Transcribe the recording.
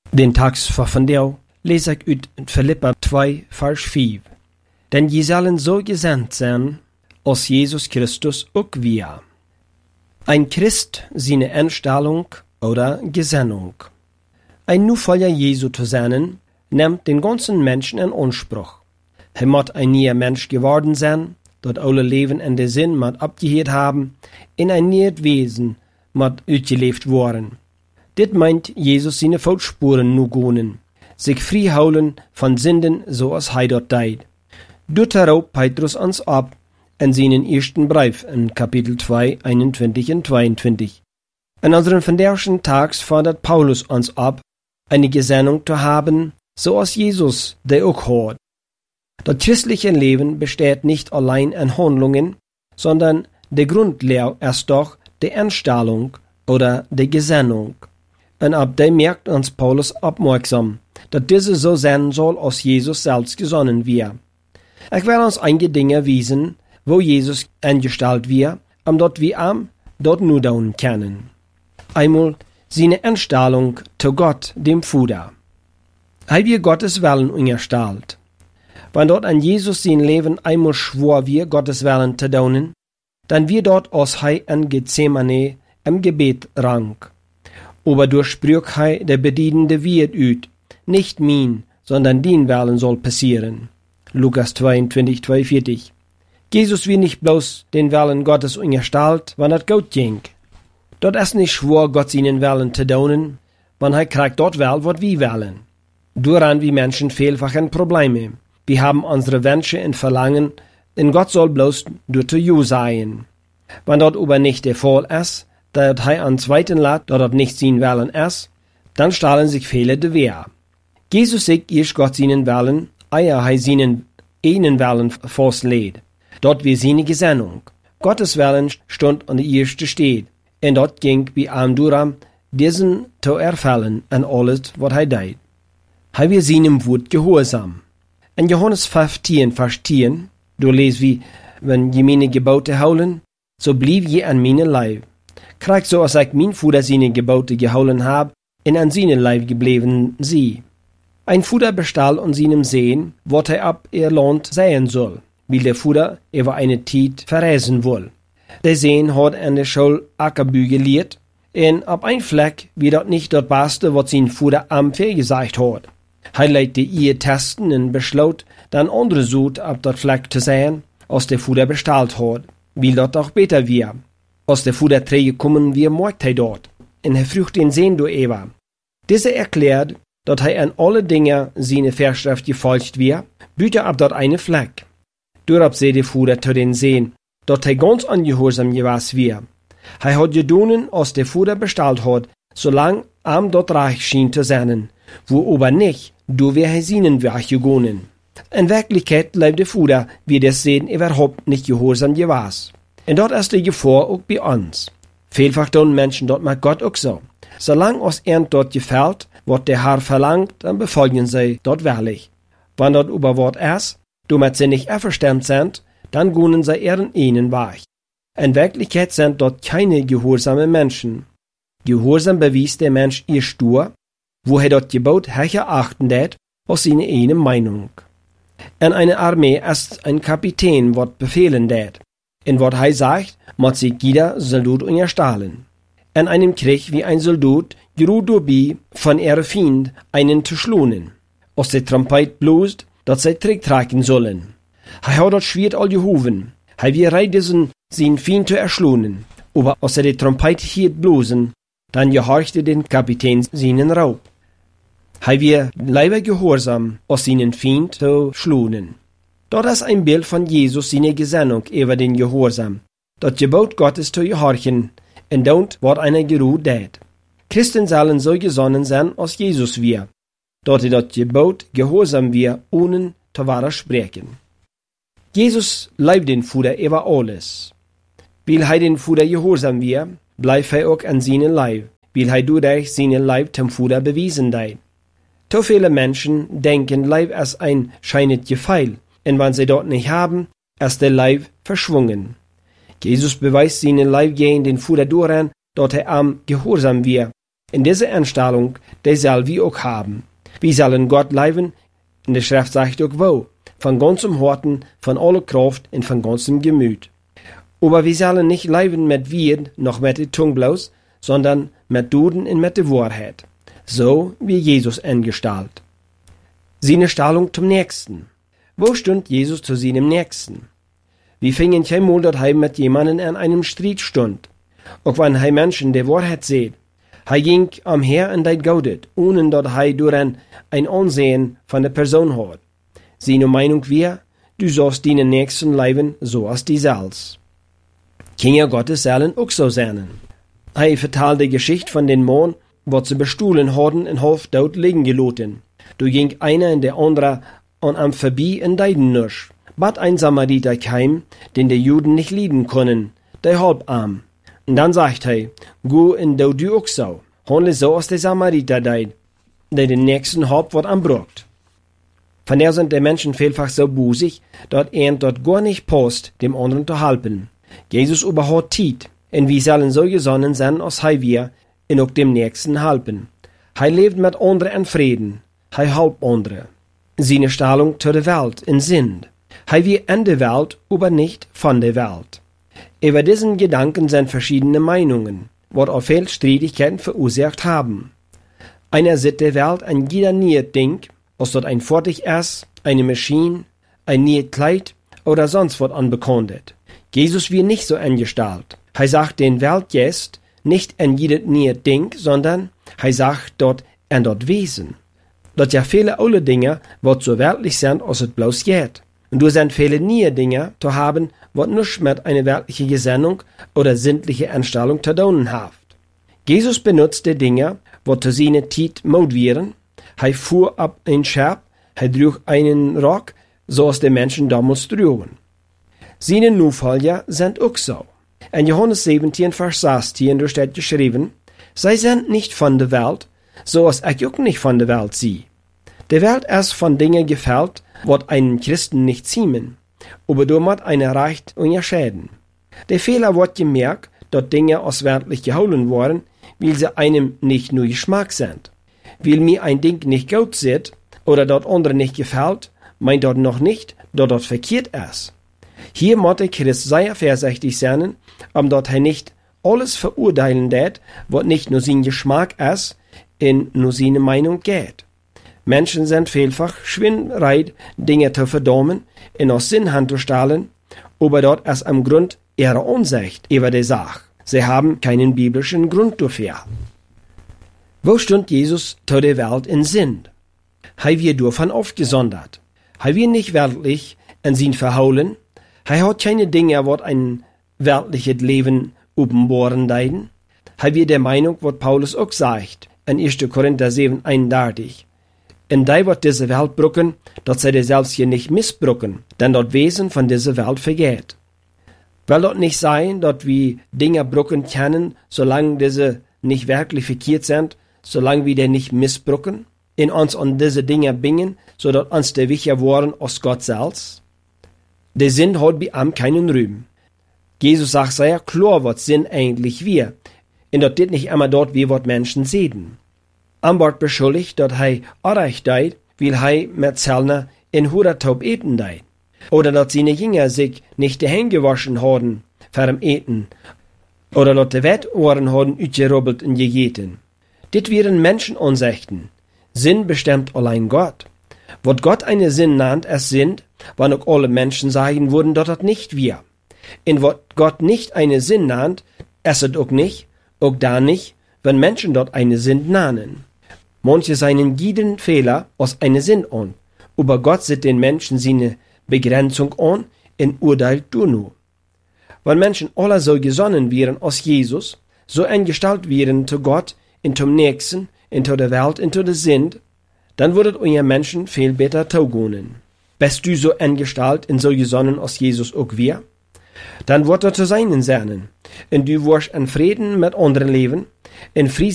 Den Text voor vandaag lees ik uit Philippa 2, vers 5. Denn je zullen zo gezendt zijn, als Jesus Christus ook wir. Ein Christ seine Einstellung oder Gesinnung. Ein Nachfolger Jesu zu sein, nimmt den ganzen Menschen in Anspruch. Hij moet ein neuer Mensch geworden sein, dat alle Leben in der Sinn moet abgehört haben, in ein neues Wesen moet uitgeleefd worden. Dit meint Jesus seine Voetspuren nu gonen, sich frei houden von Sünden, zoals hij dat deed. Doet daarop Petrus ons ab in seinen ersten Brief in Kapitel 2, 21 und 22. In unseren vandaagschen Tags fordert Paulus uns ab, eine Gesinnung zu haben, zoals Jesus die auch hat. Das christliche Leben besteht nicht allein in Handlungen, sondern die Grundlehre ist doch die Einstellung oder die Gesinnung. Und ab dem merkt uns Paulus aufmerksam, dass diese so sein soll, als Jesus selbst gesonnen wird. Ich will uns einige Dinge wiesen, wo Jesus eingestellt wird, dort wir dort nur tun können. Einmal seine Einstellung zu Gott, dem Vater. Er wird Gottes Willen eingestellt. Wenn dort an Jesus sein Leben einmal schwor wir, Gottes Willen zu tun, dann wird dort als er in Gethsemane im Gebet rang. Aber durch sprach er der bedienende Wirt ut, nicht mein, sondern dein Willen soll passieren. Lukas 22, 42. Jesus wird nicht bloß den Willen Gottes eingestellt, wenn es gut ging. Dort ist nicht schwor, Gott seinen Willen zu tun, wenn er kriegt dort wel, was wir wollen. Daran wie Menschen vielfach ein Probleme. Wir haben unsere Wünsche und Verlangen, und Gott soll bloß durch zu sein. Wenn dort aber nicht der Fall ist, dass er an zweiten lässt, dass dort nicht sein Willen ist, dann stellen sich viele de Wehr. Jesus sagt erst Gott seinen Willen, ehe er seinen einen Willen festlädt. Dort wie seine Gesinnung. Gottes Willen stund an der ersten Stelle, und dort ging wie am Duram, diesen zu erfüllen an alles, was er deed. Er wir seinem Wort gehorsam. In Johannes 15, Vers 10, du lest wie, wenn je meine Gebote houden, so blieb je an meine Leib. Krieg so, als ich mein Vater seine Gebote gehouden hab, und an seine Leib geblieben sie. Ein Vater bestahl an seinem Sehen, wat er ab ihr Land sehen soll, weil der Vater über eine Zeit verreisen will. Der Sehen hat an der Schule Ackerbü gelehrt, und ab ein Fleck wie dort nicht das Beste, was sein Vater am gesagt hat. Er legte ihr testen und beschloss, dann andere Sud ab dort Fleck zu sehen, als der Vater bestellt hat, weil dort auch besser wir. Als der Vater gekommen wir morgt er dort, und er frücht den Sehen do Eva. Dieser erklärt, dass er an alle Dinge seine Vorschrift gefolgt wird, büte ab dort eine Fleck. Dorab seh der Vater zu den Sehen, dass er ganz ungehorsam gewesen wir. Er hat gedonen, als der Vater bestellt hat, solang am dort reich schien zu sein, wo aber nicht, du wär er seinen Weg gegangen. In Wirklichkeit bleibt der Vater, wie das Sehen überhaupt nicht gehorsam gewesen. Und dort ist die Gefahr auch bei uns. Vielfach tun Menschen dort mit Gott auch so. Solange uns dort gefällt, was der Herr verlangt, dann befolgen sie dort wahrlich. Wenn dort über Wort ist, damit sie nicht einverstanden sind, dann gehen sie ihren einen Weg. In Wirklichkeit sind dort keine gehorsamen Menschen. Gehorsam bewies der Mensch ihr stur, wo er dort Gebot höher achten tät, aus seiner eigenen Meinung. In einer Armee ist ein Kapitän, wat befehlen tät. In wat er sagt, muss sich jeder Soldat unterstellen. In einem Krieg wie ein Soldat geruht dabei, von ihrem Feind einen zu schlunen. Aus der Trompet bloßt, dass sie zurücktragen sollen. Er hat dort Schwert all gehoven. Er wird bereit, seinen Feind zu erschlunen. Aber als er die Trompet hielt bloßen, dann gehorchte den Kapitän seinen Raub. Er wird leider gehorsam, aus seinen Feind zu schlunen. Dort ist ein Bild von Jesus seine Gesinnung über den Gehorsam. Das Gebot Gottes zu gehorchen, und dort wird einer geruht tät. Christen sollen so gesonnen sein, als Jesus wir. Dort das Gebot gehorsam wir, ohne zu widersprechen. Jesus leibt den Vater über alles. Weil er den Vater gehorsam wir, bleibt er auch an seinen Leib, weil er durch seinen Leib zum Vater bewiesen hat. Zu viele Menschen denken, Leib ist ein scheinet Gefeil, und wenn sie dort nicht haben, ist der Leib verschwungen. Jesus beweist seinen Leib gegen den Vater daran, dass er am Gehorsam wir, In dieser Einstellung, die soll wir auch haben. Wir sollen Gott leben, in der Schrift sagt auch wo, von ganzem Herzen, von aller Kraft und von ganzem Gemüt. Aber wir sollen nicht leben mit Wird noch mit der Zunge bloß, sondern mit Duden und mit der Wahrheit. So wie Jesus angestalt. Seine Stellung zum Nächsten. Wo stund Jesus zu seinem Nächsten? Wir fingen keinmal, dass er mit jemandem an einem Streit stund. Auch wenn er Menschen die Wahrheit sieht. Er ging umher und deit gaudet, ohne dass er durch ein Ansehen von der Person hat. Seine Meinung war, du sollst deinen Nächsten leben, so als die selbst. Kinder Gottes sollen auch so sein. Er vertelt die Geschichte von den Mann, wo sie bestohlen hatten und halb tot liegen gelassen. Du ging einer und der andere an ihm vorbei und deiden nicht. Bat ein Samariter kam, den die Juden nicht lieben können, der halb arm. Und dann sagt er, go und du auch so. Handle so als der Samariter deid, der den nächsten halb wird anbrucht. Von der sind die Menschen vielfach so busig, dass dort gar nicht passt, dem anderen zu helfen. Jesus überhaupt Zeit, und wir sollen so gesonnen sein, als wir und auch dem Nächsten helfen. Er lebt mit anderen in Frieden, er helpt andere. Seine Stellung zu der Welt in Sinn. Er wird in der Welt, aber nicht von der Welt. Über diesen Gedanken sind verschiedene Meinungen, was auch viel Streitigkeiten verursacht haben. Einer sieht der Welt ein jeder neues Ding, als dort ein Fertig ist, eine Maschine, ein neues Kleid oder sonst was anbekundet. Jesus wird nicht so angestellt. Er sagt den Welt jetzt nicht an jedes neues Ding, sondern er sagt dort an dort Wesen. Dort ja viele alte Dinge, was so weltlich sind, als es bloß geht. Und du sind viele neue Dinge zu haben, was nicht mit einer weltlichen Gesinnung oder sinnliche Einstellung zu tun hat. Jesus benutzt die Dinge, was zu seiner Zeit Mode wären. Er fuhr ab ein Schab, er trug einen Rock, so als die Menschen damals trugen. Seine Nachfolger sind auch so. In Johannes 17, Vers 16 steht geschrieben, sie sind nicht von der Welt, so als ich auch nicht von der Welt sie. Die Welt ist von Dingen gefällt, was einen Christen nicht ziemen, aber damit eine reicht unterscheiden. Der Fehler wird gemerkt, dass Dinge aus weltlich geholen worden, weil sie einem nicht nur Geschmack sind. Weil mir ein Ding nicht gut sieht, oder dort andere nicht gefällt, meint dort noch nicht, dass dort verkehrt ist. Hier muss der Christ sehr vorsichtig sein, dort er nicht alles verurteilen wird, was nicht nur sein Geschmack ist, in nur seine Meinung geht. Menschen sind vielfach schwindbereit, Dinge zu verdammen, in aus Sinn anzustellen, aber dort ist am Grund ihre Ansicht über die Sache. Sie haben keinen biblischen Grund dafür. Wo stund Jesus zu der Welt in Sinn? Er wird davon aufgesondert. Er wird nicht weltlich in sein Verhaulen. Er hat keine Dinge, was ein weltliches Leben offenbaren deuten. Er wird der Meinung, was Paulus auch sagt, in 1. Korinther 7, 31. In die wird diese Welt brücken, dass sie die selbst hier nicht missbrücken, denn dort Wesen von dieser Welt vergeht. Will dort nicht sein, dass wir Dinge brücken können, solange diese nicht wirklich verkehrt sind, solange wir die nicht missbrücken, in uns an diese Dinge bringen, so dass uns die wichtiger worden als Gott selbst? Der Sinn hat bei ihm keinen Ruhm. Jesus sagt sehr klar, was Sinn eigentlich wir, und dort nicht immer dort, wie was Menschen sehen. Am wird beschuldigt, dass er Unrecht deit, weil er mit Zellner in Hudertaub eten deit. Oder dass seine Jünger sich nicht die Hände gewaschen haben, vorm Eten. Oder dass die Wettohren haben utgerubbelt und gegeten. Dit wären Menschenansichten. Sinn bestimmt allein Gott. Was Gott eine Sinn nannt, es sind, wann auch alle Menschen sagen würden, dass das nicht wir. In was Gott nicht eine Sinn nannt, es ist auch nicht, auch da nicht, wenn Menschen dort eine Sinn nannen. Manche seinen jeden Fehler aus eine Sinn an, aber Gott sieht den Menschen seine Begrenzung an und urteilt nur. Wenn Menschen alle so gesonnen wären aus Jesus, so eingestellt wären zu Gott und zum Nächsten, und zu der Welt und zu der Sinn, dann würdet ihr Menschen viel besser taugen. Bist du so eingestellt und so gesonnen aus Jesus auch wir? Dann wird er zu seinen sein, und du wirst in Frieden mit anderen leben, in Frieden